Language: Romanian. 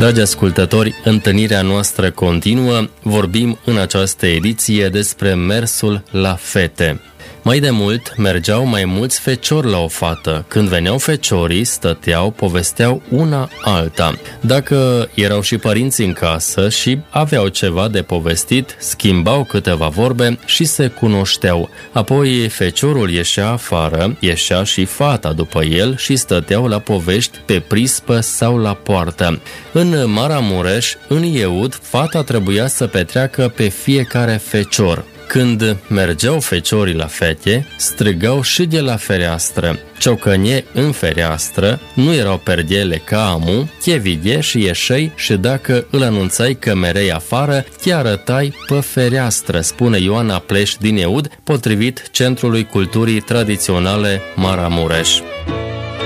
Dragi ascultători, întâlnirea noastră continuă. Vorbim în această ediție despre mersul la fete. Mai de mult mergeau mai mulți feciori la o fată. Când veneau feciorii, stăteau, povesteau una alta. Dacă erau și părinții în casă și aveau ceva de povestit, schimbau câteva vorbe și se cunoșteau. Apoi feciorul ieșea afară, ieșea și fata după el și stăteau la povești pe prispă sau la poartă. În Maramureș, în Ieud, fata trebuia să petreacă pe fiecare fecior. Când mergeau feciorii la fete, strigau și de la fereastră. Ciocănie în fereastră, nu erau perdiele ca amu, te vidie și ieșei și dacă îl anunțai că merei afară, te arătai pe fereastră, spune Ioana Pleș din Ieud, potrivit Centrului Culturii Tradiționale Maramureș.